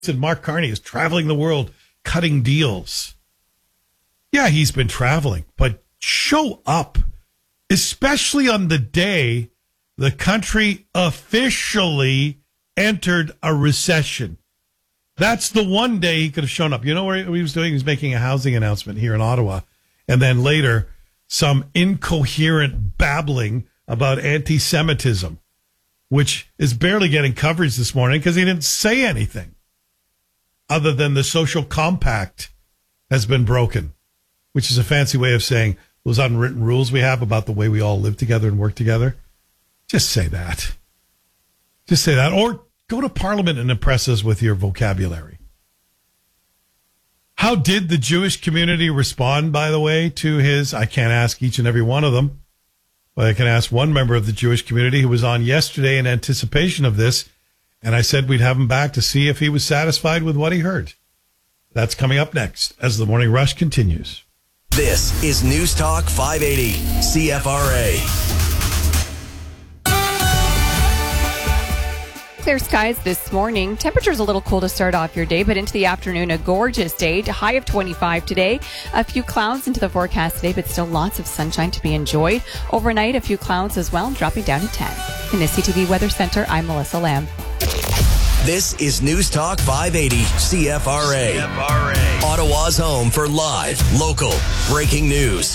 And Mark Carney is traveling the world, cutting deals. Yeah, he's been traveling, but show up, especially on the day the country officially entered a recession. That's the one day he could have shown up. You know what he was doing? He was making a housing announcement here in Ottawa. And then later, some incoherent babbling about anti-Semitism, which is barely getting coverage this morning because he didn't say anything other than the social compact has been broken, which is a fancy way of saying those unwritten rules we have about the way we all live together and work together. Just say that. Just say that. Or go to Parliament and impress us with your vocabulary. How did the Jewish community respond, by the way, to his, I can't ask each and every one of them, but I can ask one member of the Jewish community who was on yesterday in anticipation of this, and I said we'd have him back to see if he was satisfied with what he heard. That's coming up next as the Morning Rush continues. This is News Talk 580, CFRA. Clear skies this morning. Temperatures a little cool to start off your day, but into the afternoon, a gorgeous day. High of 25 today. A few clouds into the forecast today, but still lots of sunshine to be enjoyed. Overnight, a few clouds as well, dropping down to 10. In the CTV Weather Center, I'm Melissa Lamb. This is News Talk 580, CFRA. Ottawa's home for live, local, breaking news.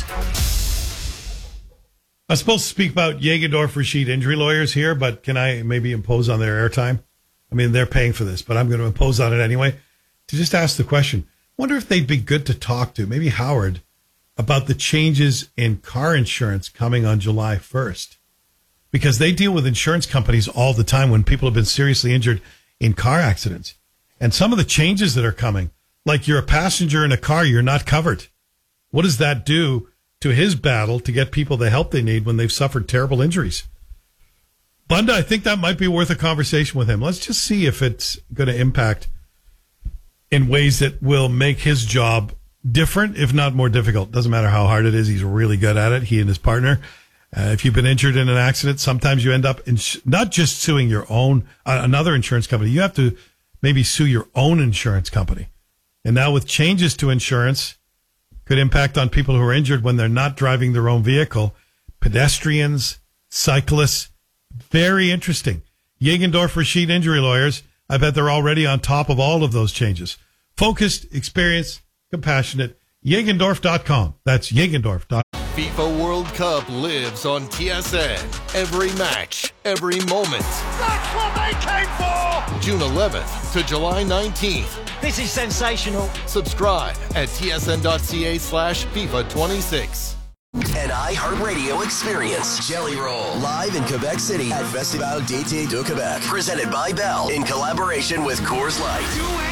I'm supposed to speak about Jägendorf Rashid injury lawyers here, but can I maybe impose on their airtime? I mean, they're paying for this, but I'm going to impose on it anyway. To just ask the question, wonder if they'd be good to talk to, maybe Howard, about the changes in car insurance coming on July 1st. Because they deal with insurance companies all the time when people have been seriously injured in car accidents. And some of the changes that are coming, like you're a passenger in a car, you're not covered. What does that do to his battle to get people the help they need when they've suffered terrible injuries? Bunda, I think that might be worth a conversation with him. Let's just see if it's going to impact in ways that will make his job different, if not more difficult. Doesn't matter how hard it is. He's really good at it, he and his partner. If you've been injured in an accident, sometimes you end up not just suing your own, another insurance company. You have to maybe sue your own insurance company. And now with changes to insurance, could impact on people who are injured when they're not driving their own vehicle. Pedestrians, cyclists, very interesting. Jägendorf Rashid injury lawyers, I bet they're already on top of all of those changes. Focused, experienced, compassionate. Jägendorf.com. That's Jägendorf.com. FIFA World Cup lives on TSN. Every match, every moment. That's what they came for! June 11th to July 19th. This is sensational. Subscribe at tsn.ca/FIFA 26. An iHeartRadio experience. Jelly Roll. Live in Quebec City at Festival d'été de Québec. Presented by Bell in collaboration with Coors Light.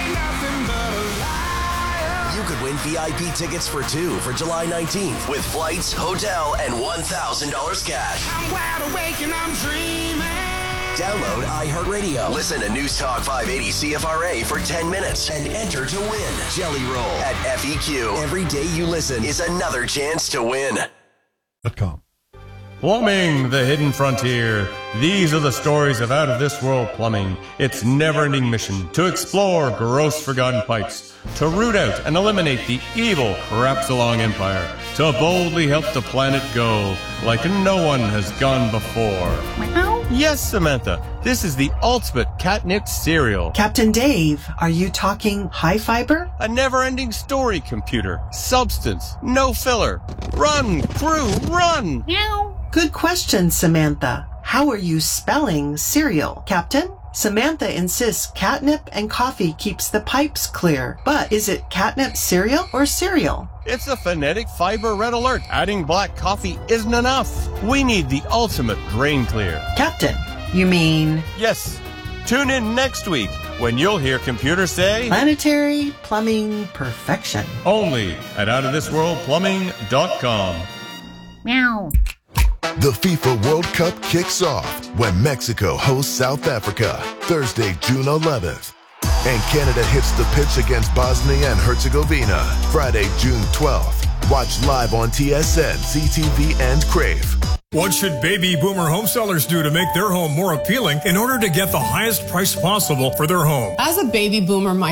You could win VIP tickets for two for July 19th with flights, hotel, and $1,000 cash. I'm wide awake and I'm dreaming. Download iHeartRadio. Listen to News Talk 580 CFRA for 10 minutes and enter to win. Jelly Roll at FEQ. Every day you listen is another chance to win. .com. Plumbing, the hidden frontier. These are the stories of out-of-this-world plumbing. Its never-ending mission to explore gross forgotten pipes, to root out and eliminate the evil Crapsalong Empire, to boldly help the planet go like no one has gone before. Yes, Samantha, this is the ultimate catnip cereal. Captain Dave, are you talking high fiber? A never-ending story, computer. Substance, no filler. Run, crew, run! Meow. Good question, Samantha. How are you spelling cereal, Captain? Samantha insists catnip and coffee keeps the pipes clear. But is it catnip cereal or cereal? It's a phonetic fiber red alert. Adding black coffee isn't enough. We need the ultimate drain clear. Captain, you mean? Yes. Tune in next week when you'll hear computer say planetary plumbing perfection. Only at OutOfThisWorldPlumbing.com. Meow. The FIFA World Cup kicks off when Mexico hosts South Africa Thursday, June 11th. And Canada hits the pitch against Bosnia and Herzegovina Friday, June 12th. Watch live on TSN, CTV, and Crave. What should baby boomer home sellers do to make their home more appealing in order to get the highest price possible for their home? As a baby boomer